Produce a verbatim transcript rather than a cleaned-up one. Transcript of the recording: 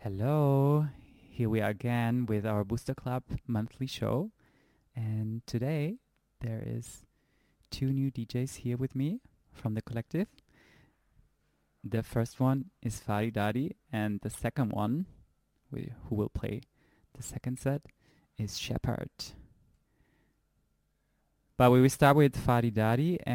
Hello, here we are again with our Booster Club monthly show, and today there is two new D Js here with me from the collective. The first one is Fadi Dadi, and the second one, we, who will play the second set, is Shepard. But we will start with Fadi Dadi.